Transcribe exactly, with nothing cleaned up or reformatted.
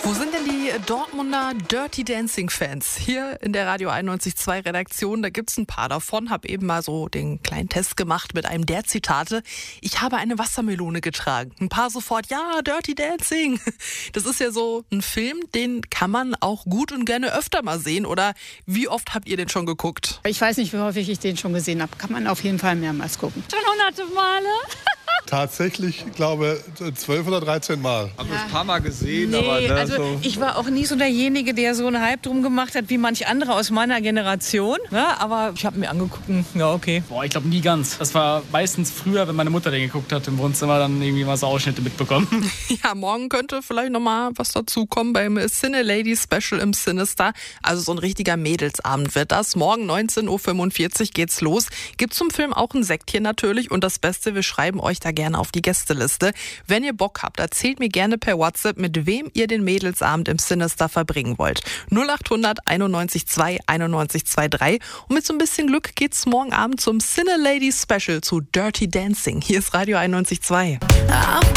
Wo sind denn die Dortmunder Dirty Dancing Fans? Hier in der Radio einundneunzig Komma zwei Redaktion, da gibt's ein paar davon. Hab eben mal so den kleinen Test gemacht mit einem der Zitate. Ich habe eine Wassermelone getragen. Ein paar sofort, ja, Dirty Dancing. Das ist ja so ein Film, den kann man auch gut und gerne öfter mal sehen. Oder wie oft habt ihr den schon geguckt? Ich weiß nicht, wie häufig ich den schon gesehen habe. Kann man auf jeden Fall mehrmals gucken. Schon hunderte Male. Tatsächlich, ich glaube, zwölf oder dreizehn Mal. Hab das ein paar Mal gesehen, Nee, aber ne, also so. ich war auch nie so derjenige, der so einen Hype drum gemacht hat, wie manch andere aus meiner Generation. Ne? Aber ich habe mir angeguckt, ja okay. Boah, ich glaube nie ganz. Das war meistens früher, wenn meine Mutter den geguckt hat im Wohnzimmer, dann irgendwie mal so Ausschnitte mitbekommen. Ja, morgen könnte vielleicht noch mal was dazukommen beim Cine Lady Special im Sinister. Also so ein richtiger Mädelsabend wird das. Morgen neunzehn Uhr fünfundvierzig geht's los. Gibt zum Film auch ein Sektchen natürlich. Und das Beste, wir schreiben euch da gerne auf die Gästeliste. Wenn ihr Bock habt, erzählt mir gerne per WhatsApp, mit wem ihr den Mädelsabend im Sinister verbringen wollt. null acht hundert einundneunzig zwei einundneunzig drei. Und mit so ein bisschen Glück geht's morgen Abend zum Cine Lady Special zu Dirty Dancing. Hier ist Radio einundneunzig Komma zwei.